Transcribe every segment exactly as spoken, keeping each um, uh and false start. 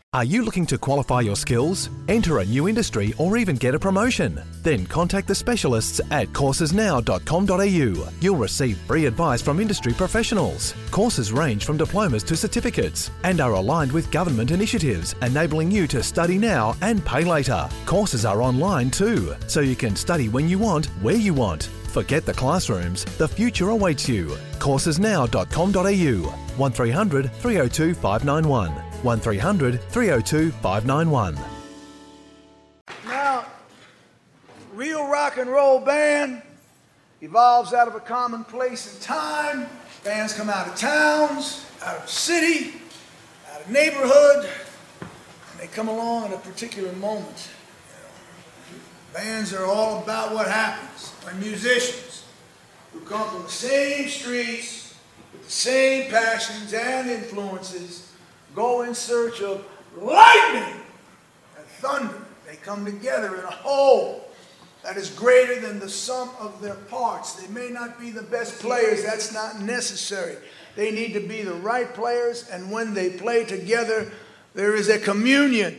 Are you looking to qualify your skills, enter a new industry, or even get a promotion? Then contact the specialists at courses now dot com dot a u. You'll receive free advice from industry professionals. Courses range from diplomas to certificates and are aligned with government initiatives, enabling you to study now and pay later. Courses are online too, so you can study when you want, where you want. Forget the classrooms, the future awaits you. courses now dot com dot a u. one three hundred, three oh two, five nine one. one three hundred, three oh two, five nine one. Now, real rock and roll band evolves out of a common place and time. Bands come out of towns, out of city, out of neighborhood, and they come along at a particular moment. You know, bands are all about what happens when musicians who come from the same streets with the same passions and influences go in search of lightning and thunder. They come together in a whole that is greater than the sum of their parts. They may not be the best players. That's not necessary. They need to be the right players, and when they play together, there is a communion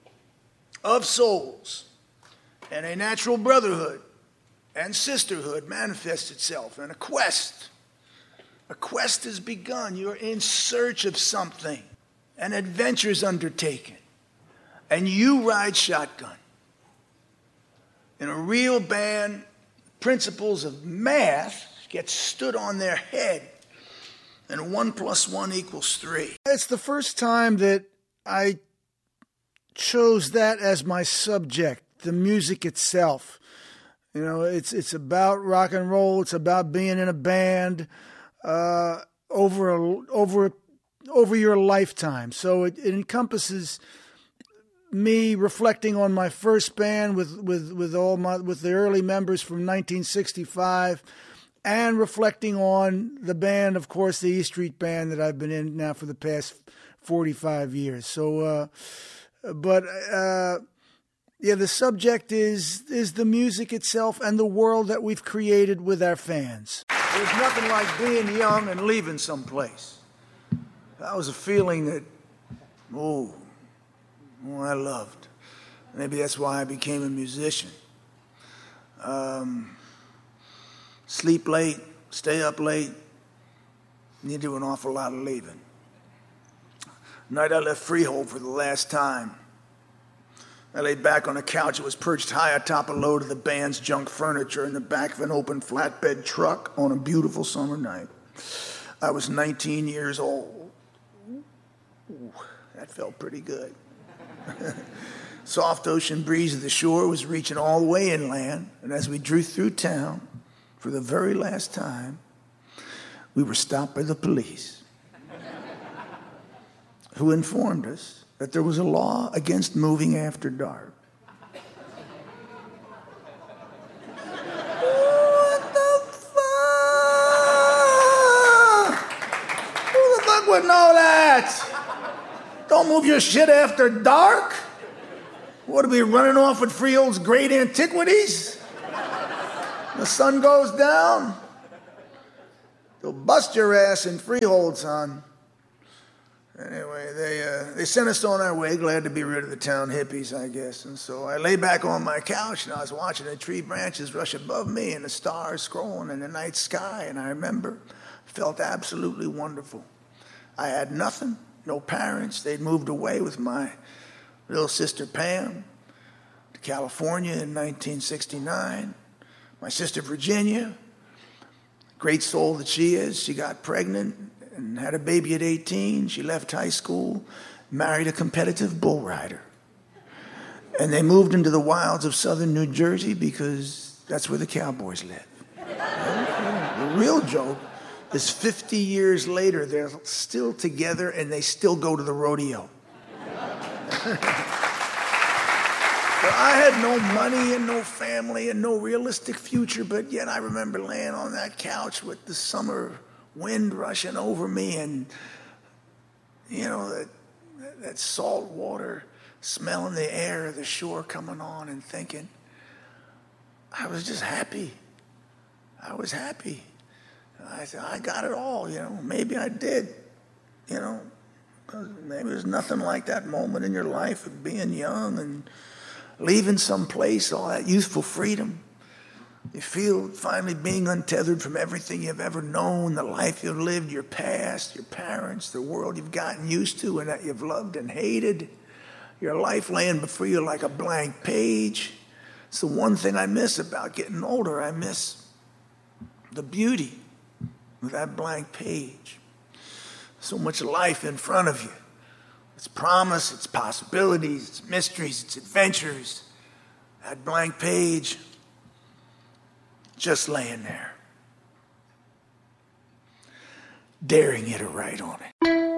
of souls, and a natural brotherhood and sisterhood manifests itself, and a quest. A quest has begun. You're in search of something. An adventure is undertaken, and you ride shotgun. In a real band, principles of math get stood on their head, and one plus one equals three. It's the first time that I chose that as my subject, the music itself. You know, it's it's about rock and roll. It's about being in a band uh, over a, over a over your lifetime. So it, it encompasses me reflecting on my first band with, with, with all my with the early members from nineteen sixty-five, and reflecting on the band, of course, the E Street Band that I've been in now for the past forty-five years. So, uh, but uh, yeah, the subject is is the music itself and the world that we've created with our fans. There's nothing like being young and leaving someplace. That was a feeling that, oh, oh, I loved. Maybe that's why I became a musician. Um, sleep late, stay up late, you do an awful lot of leaving. The night I left Freehold for the last time, I lay back on a couch that was perched high atop a load of the band's junk furniture in the back of an open flatbed truck on a beautiful summer night. I was nineteen years old. Ooh, that felt pretty good. Soft ocean breeze of the shore was reaching all the way inland, and as we drew through town for the very last time, we were stopped by the police, who informed us that there was a law against moving after dark. What the fuck? Who the fuck would know that? Don't move your shit after dark? What, are we running off with Freehold's great antiquities? The sun goes down? They'll bust your ass in Freehold, son. Anyway, they uh, they sent us on our way, glad to be rid of the town hippies, I guess. And so I lay back on my couch, and I was watching the tree branches rush above me and the stars scrolling in the night sky. And I remember, felt absolutely wonderful. I had nothing, no parents. They'd moved away with my little sister Pam to California in nineteen sixty-nine. My sister Virginia, great soul that she is, she got pregnant and had a baby at eighteen. She left high school, married a competitive bull rider. And they moved into the wilds of southern New Jersey because that's where the cowboys live. The real joke is fifty years later, they're still together and they still go to the rodeo. Well, I had no money and no family and no realistic future, but yet I remember laying on that couch with the summer wind rushing over me and, you know, that, that salt water smell in the air of the shore coming on, and thinking, I was just happy. I was happy. I said, I got it all, you know. Maybe I did, you know. Maybe there's nothing like that moment in your life of being young and leaving some place, all that youthful freedom. You feel finally being untethered from everything you've ever known, the life you've lived, your past, your parents, the world you've gotten used to and that you've loved and hated. Your life laying before you like a blank page. It's the one thing I miss about getting older. I miss the beauty of that blank page. So much life in front of you. It's promise, it's possibilities, it's mysteries, it's adventures. That blank page, just laying there, daring you to write on it.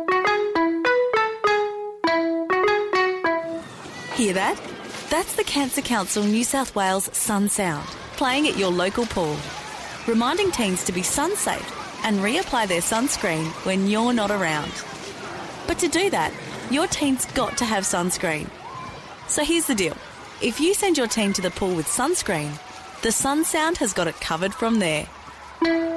Hear that? That's the Cancer Council New South Wales Sun Sound, playing at your local pool, reminding teens to be sun safe and reapply their sunscreen when you're not around. But to do that, your teen's got to have sunscreen. So here's the deal. If you send your teen to the pool with sunscreen, the Sun Sound has got it covered from there.